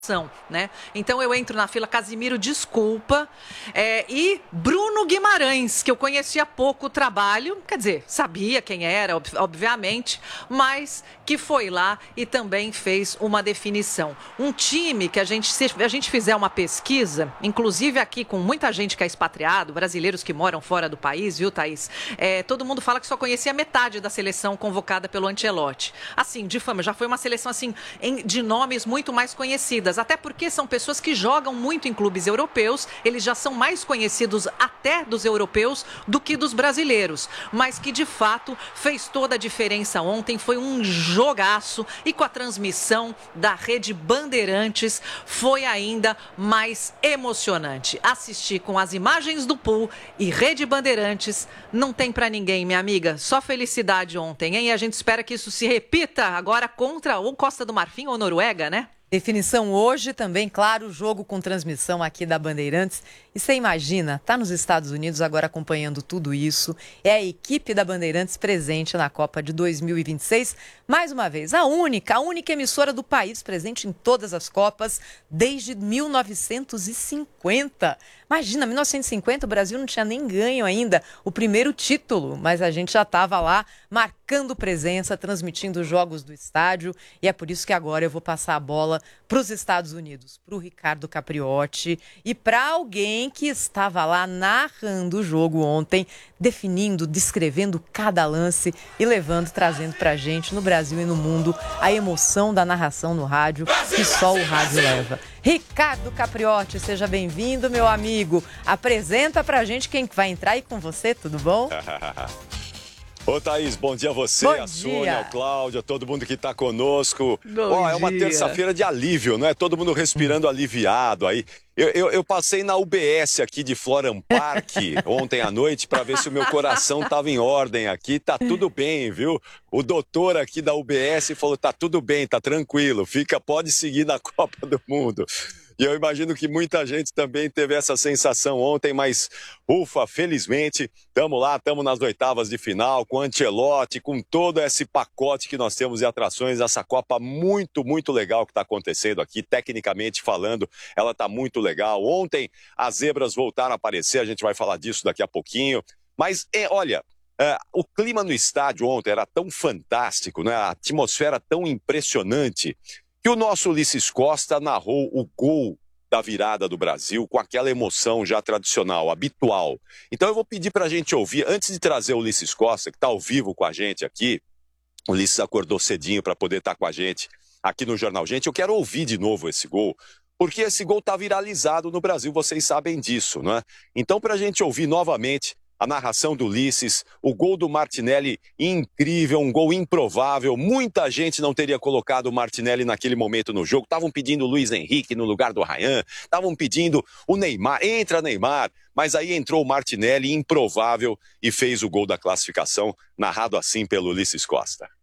né? Então eu entro na fila, Casimiro, desculpa, e Bruno Guimarães, que eu conhecia pouco o trabalho, quer dizer, sabia quem era, obviamente, mas que foi lá e também fez uma definição. Um time que se a gente fizer uma pesquisa, inclusive aqui com muita gente que é expatriado, brasileiros que moram fora do país, viu, Thaís? Todo mundo fala que só conhecia metade da seleção convocada pelo Ancelotti. Assim, de fama, já foi uma seleção assim, de nomes muito mais conhecidas. Até porque são pessoas que jogam muito em clubes europeus, eles já são mais conhecidos até dos europeus do que dos brasileiros, mas que de fato fez toda a diferença ontem, foi um jogaço e com a transmissão da Rede Bandeirantes foi ainda mais emocionante. Assistir com as imagens do pool e Rede Bandeirantes não tem pra ninguém, minha amiga, só felicidade ontem, hein? E a gente espera que isso se repita agora contra ou Costa do Marfim ou Noruega, né? Definição hoje também, claro, o jogo com transmissão aqui da Bandeirantes. E você imagina, tá nos Estados Unidos agora acompanhando tudo isso. É a equipe da Bandeirantes presente na Copa de 2026. Mais uma vez, a única emissora do país presente em todas as Copas desde 1950. Imagina, 1950 o Brasil não tinha nem ganho ainda o primeiro título, mas a gente já estava lá marcando presença, transmitindo os jogos do estádio. E é por isso que agora eu vou passar a bola para os Estados Unidos, para o Ricardo Capriotti e para alguém que estava lá narrando o jogo ontem, definindo, descrevendo cada lance e trazendo para a gente no Brasil e no mundo a emoção da narração no rádio que só o rádio leva. Ricardo Capriotti, seja bem-vindo, meu amigo. Apresenta pra gente quem vai entrar aí com você, tudo bom? Ô, Thaís, bom dia a você, a Sônia, o Cláudio, a todo mundo que tá conosco. É uma terça-feira de alívio, não é? Todo mundo respirando aliviado aí. Eu passei na UBS aqui de Florham Park ontem à noite para ver se o meu coração tava em ordem aqui. Tá tudo bem, viu? O doutor aqui da UBS falou, tá tudo bem, tá tranquilo, pode seguir na Copa do Mundo. E eu imagino que muita gente também teve essa sensação ontem, mas ufa, felizmente, estamos lá, estamos nas oitavas de final, com Ancelotti, com todo esse pacote que nós temos de atrações, essa Copa muito, muito legal que está acontecendo aqui, tecnicamente falando, ela está muito legal. Ontem as zebras voltaram a aparecer, a gente vai falar disso daqui a pouquinho, mas olha, o clima no estádio ontem era tão fantástico, né? A atmosfera tão impressionante, que o nosso Ulisses Costa narrou o gol da virada do Brasil com aquela emoção já tradicional, habitual. Então eu vou pedir para a gente ouvir, antes de trazer o Ulisses Costa, que está ao vivo com a gente aqui, o Ulisses acordou cedinho para poder estar com a gente aqui no Jornal Gente, eu quero ouvir de novo esse gol, porque esse gol está viralizado no Brasil, vocês sabem disso, não é? Então para a gente ouvir novamente a narração do Ulisses, o gol do Martinelli incrível, um gol improvável. Muita gente não teria colocado o Martinelli naquele momento no jogo. Estavam pedindo o Luiz Henrique no lugar do Ryan, estavam pedindo o Neymar, entra Neymar. Mas aí entrou o Martinelli, improvável, e fez o gol da classificação, narrado assim pelo Ulisses Costa.